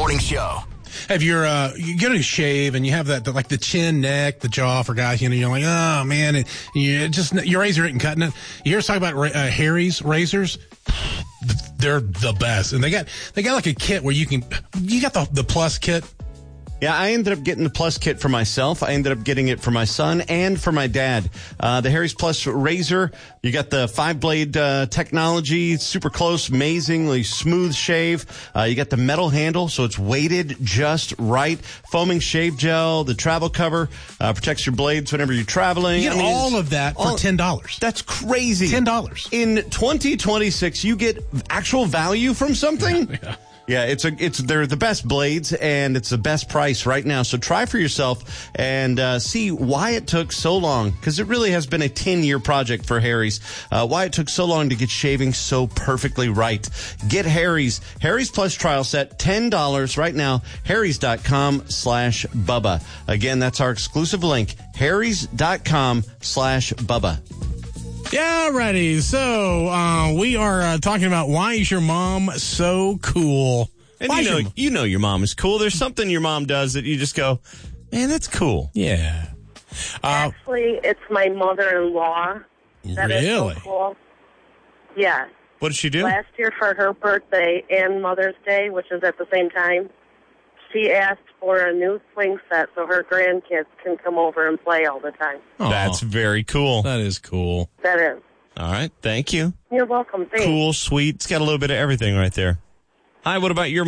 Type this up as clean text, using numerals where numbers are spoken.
Morning Show. If you get a shave and you have that, like the chin, neck, the jaw for guys, you're like, oh man, and your razor isn't cutting it. You hear us talk about Harry's razors? They're the best, and they got like a kit where you got the Plus kit. Yeah, I ended up getting the Plus kit for myself. I ended up getting it for my son and for my dad. The Harry's Plus razor, you got the 5-blade technology, super close, amazingly smooth shave. You got the metal handle, so it's weighted just right. Foaming shave gel, the travel cover, protects your blades whenever you're traveling. You get all of that for $10. That's crazy. $10. In 2026, you get actual value from something? Yeah, they're the best blades, and it's the best price right now. So try for yourself and see why it took so long, because it really has been a 10-year project for Harry's. Why it took so long to get shaving so perfectly right. Get Harry's Plus trial set, $10 right now. Harrys.com/Bubba. Again, that's our exclusive link. Harrys.com/Bubba. Yeah, righty. So we are talking about why is your mom so cool? And you know your mom is cool. There's something your mom does that you just go, man, that's cool. Yeah. Actually, it's my mother-in-law. That is so cool. Yeah. What did she do? Last year for her birthday and Mother's Day, which is at the same time, she asked for a new swing set so her grandkids can come over and play all the time. Aww. That's very cool. That is cool. That is. All right. Thank you. You're welcome. Thanks. Cool, sweet. It's got a little bit of everything right there. Hi, what about your mom?